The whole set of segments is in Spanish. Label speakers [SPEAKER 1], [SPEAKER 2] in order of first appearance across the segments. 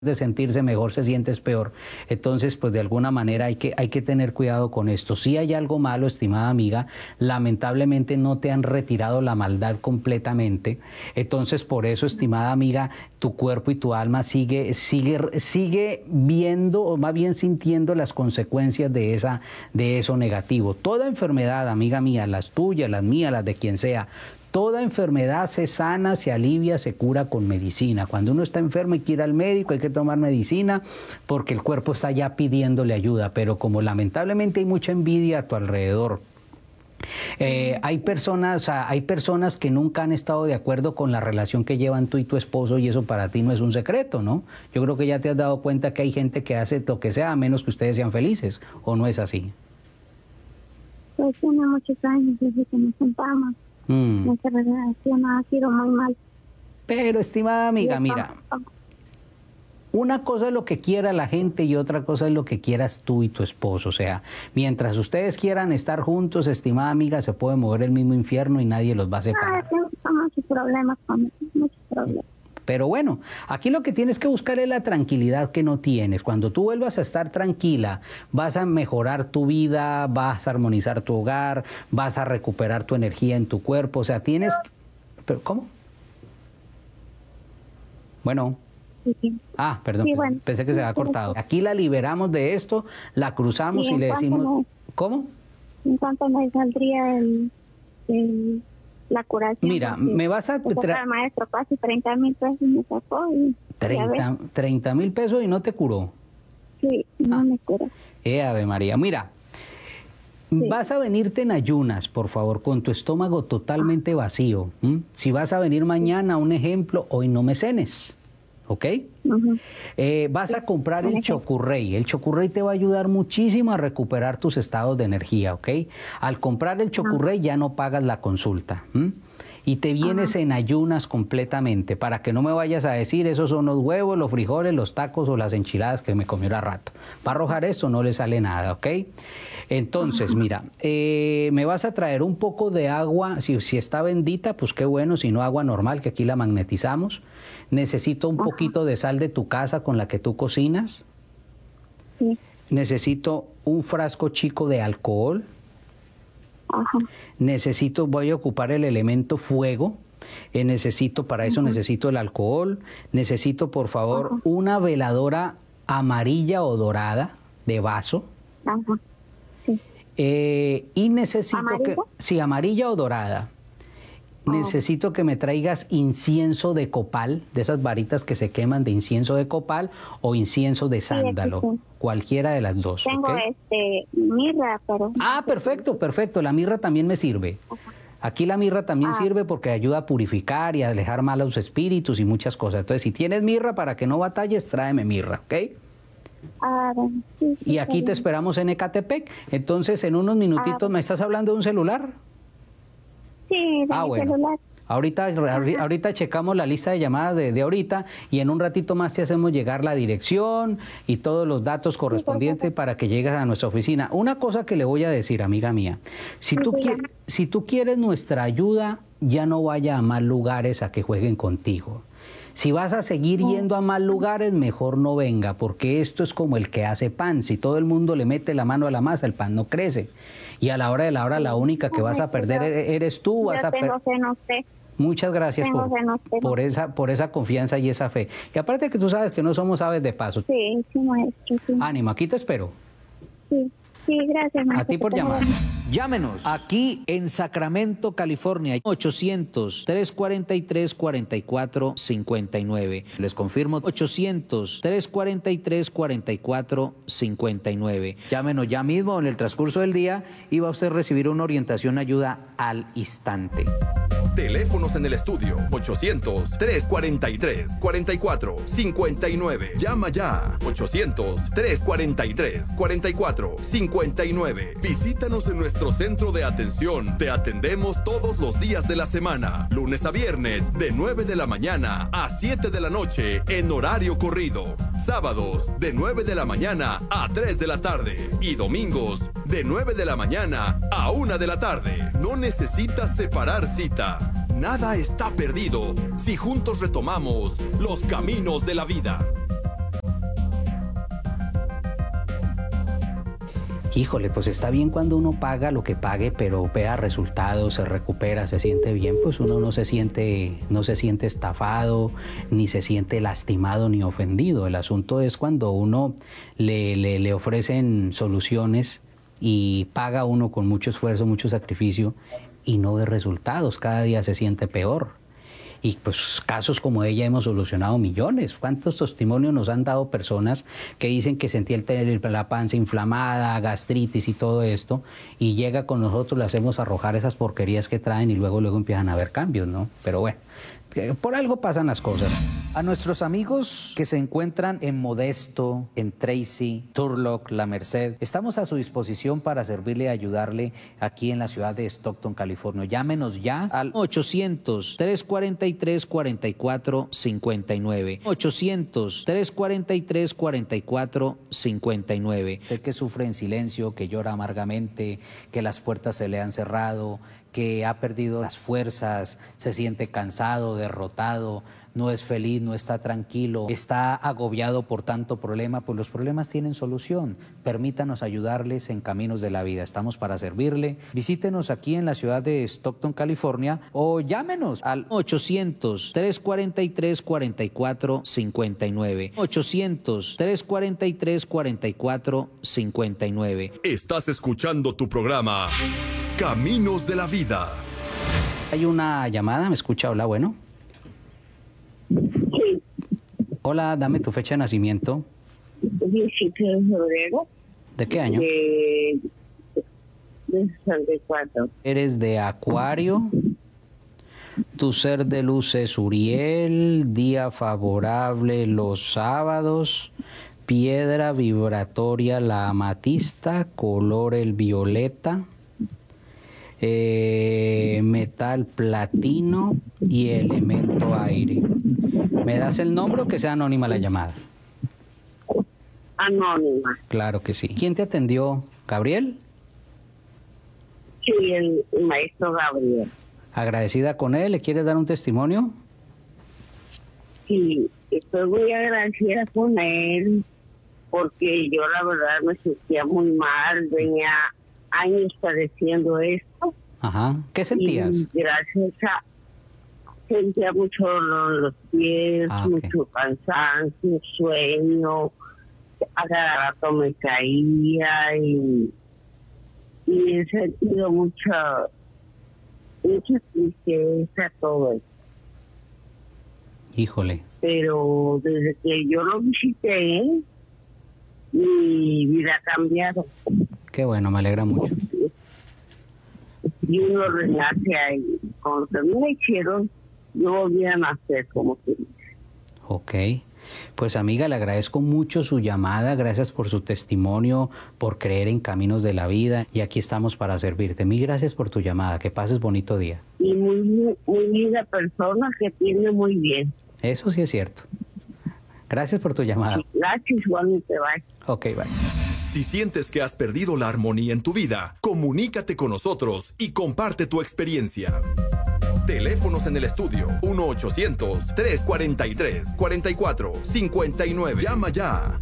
[SPEAKER 1] de sentirse mejor se siente es peor. Entonces, pues de alguna manera hay que tener cuidado con esto. Si hay algo malo, estimada amiga, lamentablemente no te han retirado la maldad completamente. Entonces, por eso, estimada amiga, tu cuerpo y tu alma sigue viendo, o más bien sintiendo las consecuencias de eso negativo. Toda enfermedad, amiga mía, las tuyas, las mías, las de quien sea, toda enfermedad se sana, se alivia, se cura con medicina. Cuando uno está enfermo y quiere ir al médico, hay que tomar medicina porque el cuerpo está ya pidiéndole ayuda. Pero como lamentablemente hay mucha envidia a tu alrededor, hay personas que nunca han estado de acuerdo con la relación que llevan tú y tu esposo, y eso para ti no es un secreto, ¿no? Yo creo que ya te has dado cuenta que hay gente que hace lo que sea a menos que ustedes sean felices, ¿o no es así?
[SPEAKER 2] Pues tiene muchos años desde que nos juntamos. Nuestra relación ha sido muy mal.
[SPEAKER 1] Pero, estimada amiga, mira, una cosa es lo que quiera la gente y otra cosa es lo que quieras tú y tu esposo. O sea, mientras ustedes quieran estar juntos, estimada amiga, se puede mover el mismo infierno y nadie los va a separar.
[SPEAKER 2] Tengo muchos problemas con eso, muchos problemas.
[SPEAKER 1] Pero bueno, aquí lo que tienes que buscar es la tranquilidad que no tienes. Cuando tú vuelvas a estar tranquila, vas a mejorar tu vida, vas a armonizar tu hogar, vas a recuperar tu energía en tu cuerpo. O sea, tienes... ¿Pero cómo? Bueno.
[SPEAKER 2] Sí.
[SPEAKER 1] Perdón,
[SPEAKER 2] sí, bueno.
[SPEAKER 1] Pensé que se había cortado. Aquí la liberamos de esto, la cruzamos y le decimos... ¿Cómo?
[SPEAKER 2] ¿En cuánto me saldría la curación?
[SPEAKER 1] Mira, me vas a...
[SPEAKER 2] El maestro casi 30,000 pesos me sacó.
[SPEAKER 1] 30,000 pesos y no te curó.
[SPEAKER 2] Sí, no me curó.
[SPEAKER 1] Ave María, mira, sí. Vas a venirte en ayunas, por favor, con tu estómago totalmente vacío. Si vas a venir mañana, un ejemplo, hoy no me cenes, ¿ok? Vas a comprar el Chocurrey. El Chocurrey te va a ayudar muchísimo a recuperar tus estados de energía, ¿ok? Al comprar el Chocurrey ya no pagas la consulta. Y te vienes en ayunas completamente, para que no me vayas a decir, esos son los huevos, los frijoles, los tacos o las enchiladas que me comió a rato. Va a arrojar esto, no le sale nada, ¿ok? Entonces, mira, me vas a traer un poco de agua, si está bendita, pues qué bueno, si no agua normal, que aquí la magnetizamos. Necesito un poquito de sal de tu casa con la que tú cocinas.
[SPEAKER 2] Sí.
[SPEAKER 1] Necesito un frasco chico de alcohol. Voy a ocupar el elemento fuego. Para eso necesito el alcohol. Necesito, por favor, una veladora amarilla o dorada de vaso. Y necesito amarilla o dorada. Necesito que me traigas incienso de copal, de esas varitas que se queman, de incienso de copal o incienso de sándalo, cualquiera de las dos.
[SPEAKER 2] Tengo mirra, pero...
[SPEAKER 1] perfecto, la mirra también me sirve. Aquí la mirra también sirve porque ayuda a purificar y a alejar malos espíritus y muchas cosas. Entonces, si tienes mirra, para que no batalles, tráeme mirra, ¿ok?
[SPEAKER 2] Sí,
[SPEAKER 1] y aquí te esperamos en Ecatepec. Entonces, en unos minutitos, ¿me estás hablando de un celular?
[SPEAKER 2] Sí, de mi celular.
[SPEAKER 1] Ahorita checamos la lista de llamadas de ahorita y en un ratito más te hacemos llegar la dirección y todos los datos correspondientes para que llegues a nuestra oficina. Una cosa que le voy a decir, amiga mía, si tú quieres nuestra ayuda, ya no vaya a más lugares a que jueguen contigo. Si vas a seguir yendo a más lugares, mejor no venga, porque esto es como el que hace pan. Si todo el mundo le mete la mano a la masa, el pan no crece. Y a la hora de la hora, la única que vas a perder eres tú. Muchas gracias por esa confianza y esa fe. Y aparte que tú sabes que no somos aves de paso.
[SPEAKER 2] Sí, maestro. Sí.
[SPEAKER 1] Ánimo, aquí te espero.
[SPEAKER 2] Sí, gracias, maestro.
[SPEAKER 1] A ti por llamar. Llámenos aquí en Sacramento, California, 800-343-4459. Les confirmo, 800-343-4459. Llámenos ya mismo en el transcurso del día y va a usted recibir una orientación, ayuda al instante.
[SPEAKER 3] Teléfonos en el estudio 800-343-4459. Llama ya 800-343-4459. Visítanos en nuestro centro de atención. Te atendemos todos los días de la semana, lunes a viernes de 9 de la mañana a 7 de la noche en horario corrido. Sábados de 9 de la mañana a 3 de la tarde y domingos de 9 de la mañana a 1 de la tarde. No necesitas separar cita. Nada está perdido si juntos retomamos los caminos de la vida.
[SPEAKER 1] Híjole, pues está bien cuando uno paga lo que pague, pero vea resultados, se recupera, se siente bien, pues uno no se siente estafado, ni se siente lastimado ni ofendido. El asunto es cuando uno le ofrecen soluciones y paga uno con mucho esfuerzo, mucho sacrificio y no ve resultados, cada día se siente peor. Y pues casos como ella hemos solucionado millones. ¿Cuántos testimonios nos han dado personas que dicen que sentía la panza inflamada, gastritis y todo esto, y llega con nosotros, le hacemos arrojar esas porquerías que traen y luego empiezan a haber cambios, ¿no? Pero bueno, por algo pasan las cosas. A nuestros amigos que se encuentran en Modesto, en Tracy, Turlock, La Merced, estamos a su disposición para servirle y ayudarle aquí en la ciudad de Stockton, California. Llámenos ya al 800-343-4459. 800-343-4459. Usted que sufre en silencio, que llora amargamente, que las puertas se le han cerrado, que ha perdido las fuerzas, se siente cansado, derrotado, no es feliz, no está tranquilo, está agobiado por tanto problema, pues los problemas tienen solución. Permítanos ayudarles en Caminos de la Vida. Estamos para servirle. Visítenos aquí en la ciudad de Stockton, California, o llámenos al 800-343-4459. 800-343-4459.
[SPEAKER 3] Estás escuchando tu programa Caminos de la Vida.
[SPEAKER 1] Hay una llamada, ¿me escucha? Hola, bueno.
[SPEAKER 2] Sí,
[SPEAKER 1] Hola, dame tu fecha de nacimiento.
[SPEAKER 2] 17 de febrero
[SPEAKER 1] ¿De qué año?
[SPEAKER 2] de 64.
[SPEAKER 1] Eres de Acuario. Tu ser de luz es Uriel. Día favorable los sábados. Piedra vibratoria la amatista. Color el violeta. Metal platino y elemento aire. ¿Me das el nombre o que sea anónima la llamada?
[SPEAKER 2] Anónima.
[SPEAKER 1] Claro que sí. ¿Quién te atendió? ¿Gabriel?
[SPEAKER 2] Sí, el maestro Gabriel.
[SPEAKER 1] ¿Agradecida con él? ¿Le quieres dar un testimonio?
[SPEAKER 2] Sí, estoy muy agradecida con él porque yo la verdad me sentía muy mal, venía años padeciendo esto.
[SPEAKER 1] Ajá. ¿Qué sentías?
[SPEAKER 2] Y gracias a... Sentía mucho dolor en los pies,
[SPEAKER 1] okay.
[SPEAKER 2] mucho cansancio, sueño, a cada rato me caía y he sentido mucha tristeza, todo eso.
[SPEAKER 1] Híjole.
[SPEAKER 2] Pero desde que yo lo visité, mi vida ha cambiado.
[SPEAKER 1] Qué bueno, me alegra mucho.
[SPEAKER 2] Y uno renace ahí. Cuando me hicieron, no volví a nacer, como que dice.
[SPEAKER 1] Ok. Pues amiga, le agradezco mucho su llamada, gracias por su testimonio, por creer en Caminos de la Vida y aquí estamos para servirte. Mil gracias por tu llamada, que pases bonito día.
[SPEAKER 2] Y muy linda persona que tiene muy bien.
[SPEAKER 1] Eso sí es cierto. Gracias por tu llamada.
[SPEAKER 2] Gracias, igualmente, bye.
[SPEAKER 1] Ok, bye.
[SPEAKER 3] Si sientes que has perdido la armonía en tu vida, comunícate con nosotros y comparte tu experiencia. Teléfonos en el estudio 1-800-343-4459. Llama ya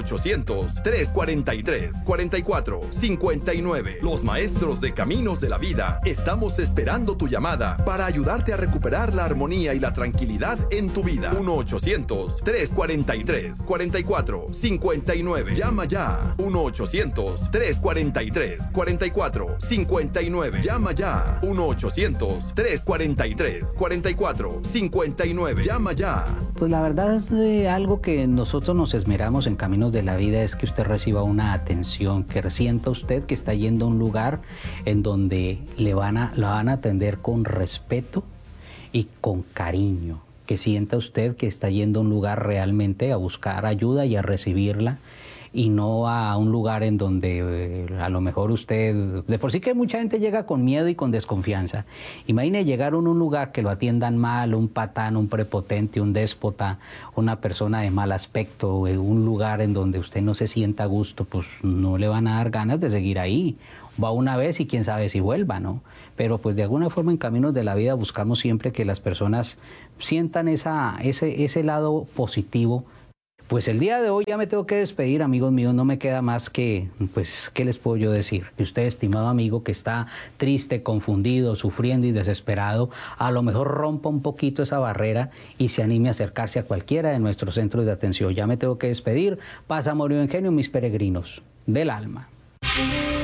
[SPEAKER 3] 1-800-343-4459. Los maestros de Caminos de la Vida estamos esperando tu llamada para ayudarte a recuperar la armonía y la tranquilidad en tu vida. 1-800-343-4459. Llama ya 1-800-343-4459. Llama ya 1-800-343-4459. Llama ya.
[SPEAKER 1] Pues la verdad es algo que nosotros nos esmeramos en Caminos de la Vida es que usted reciba una atención, que sienta usted que está yendo a un lugar en donde la van a atender con respeto y con cariño, que sienta usted que está yendo a un lugar realmente a buscar ayuda y a recibirla, y no a un lugar en donde a lo mejor usted... De por sí que mucha gente llega con miedo y con desconfianza. Imagine llegar a un lugar que lo atiendan mal, un patán, un prepotente, un déspota, una persona de mal aspecto, un lugar en donde usted no se sienta a gusto, pues no le van a dar ganas de seguir ahí. Va una vez y quién sabe si vuelva, ¿no? Pero pues de alguna forma en Caminos de la Vida buscamos siempre que las personas sientan ese lado positivo, Pues el día de hoy ya me tengo que despedir, amigos míos, no me queda más que, pues, ¿qué les puedo yo decir? Que usted, estimado amigo, que está triste, confundido, sufriendo y desesperado, a lo mejor rompa un poquito esa barrera y se anime a acercarse a cualquiera de nuestros centros de atención. Ya me tengo que despedir. Paz, amor y ingenio, mis peregrinos del alma.